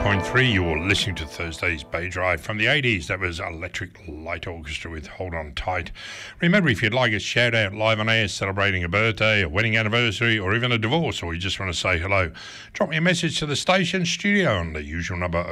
100.3. You're listening to Thursday's Bay Drive from the 80s. That was Electric Light Orchestra with Hold On Tight. Remember, if you'd like a shout out live on air celebrating a birthday, a wedding anniversary, or even a divorce, or you just want to say hello, drop me a message to the station studio on the usual number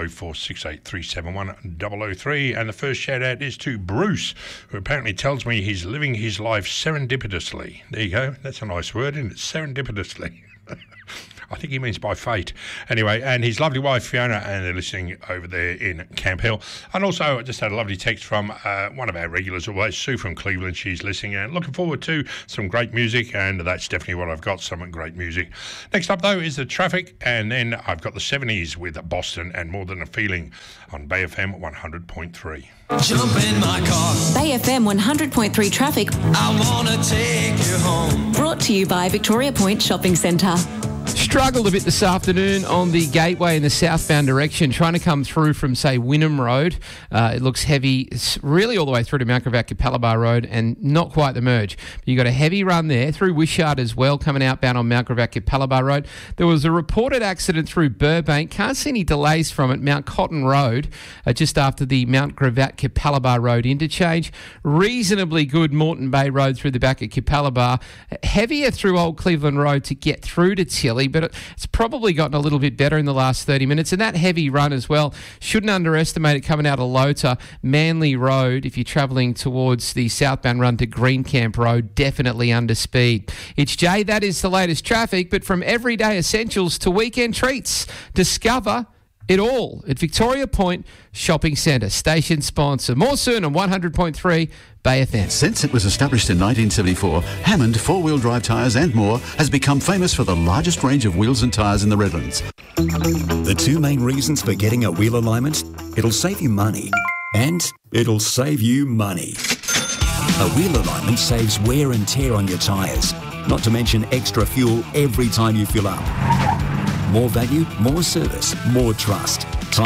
0468371003. And the first shout out is to Bruce, who apparently tells me he's living his life serendipitously. There you go. That's a nice word, isn't it? Serendipitously. I think he means by fate. Anyway, and his lovely wife, Fiona, and they're listening over there in Camp Hill. And also, I just had a lovely text from one of our regulars always, Sue from Cleveland. She's listening and looking forward to some great music, and that's definitely what I've got, some great music. Next up, though, is the traffic, and then I've got the 70s with Boston and More Than a Feeling on Bay FM 100.3. Jump in my car. Bay FM 100.3 traffic. I want to take you home. Brought to you by Victoria Point Shopping Centre. Struggled a bit this afternoon on the gateway in the southbound direction, trying to come through from, say, Wynnum Road. It looks heavy, it's really all the way through to Mount Gravatt Capalaba Road and not quite the merge. But you got a heavy run there through Wishart as well, coming outbound on Mount Gravatt Capalaba Road. There was a reported accident through Burbank. Can't see any delays from it. Mount Cotton Road, just after the Mount Gravatt Capalaba Road interchange. Reasonably good Moreton Bay Road through the back of Capalaba. Heavier through Old Cleveland Road to get through to Tilly, but it's probably gotten a little bit better in the last 30 minutes. And that heavy run as well, shouldn't underestimate it coming out of Lota. Manly Road, if you're travelling towards the southbound run to Greencamp Road, definitely under speed. It's Jay, that is the latest traffic, but from everyday essentials to weekend treats, discover it all at Victoria Point Shopping Centre, station sponsor. More soon on 100.3 Bay FM. Since it was established in 1974, Hammond four-wheel drive tyres and more has become famous for the largest range of wheels and tyres in the Redlands. The two main reasons for getting a wheel alignment: it'll save you money and it'll save you money. A wheel alignment saves wear and tear on your tyres, not to mention extra fuel every time you fill up. More value, more service, more trust.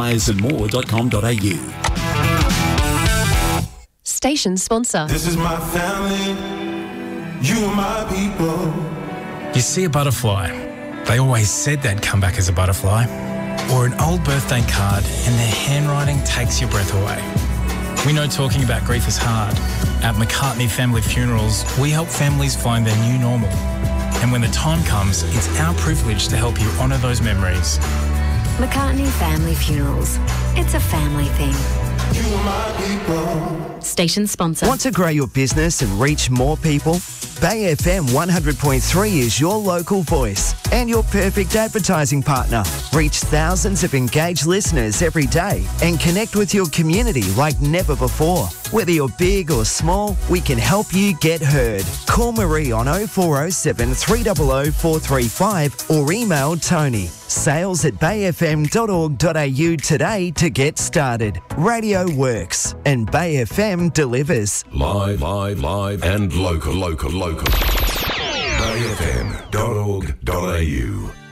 Tyresandmore.com.au. Station sponsor. This is my family, you are my people. You see a butterfly, they always said they'd come back as a butterfly. Or an old birthday card and their handwriting takes your breath away. We know talking about grief is hard. At McCartney Family Funerals, we help families find their new normal. And when the time comes, it's our privilege to help you honour those memories. McCartney Family Funerals. It's a family thing. You are my people. Station sponsor. Want to grow your business and reach more people? Bay FM 100.3 is your local voice and your perfect advertising partner. Reach thousands of engaged listeners every day and connect with your community like never before. Whether you're big or small, we can help you get heard. Call Marie on 0407 300 435 or email Tony. sales@bayfm.org.au today to get started. Radio works and Bay FM delivers. Live and local. bayfm.org.au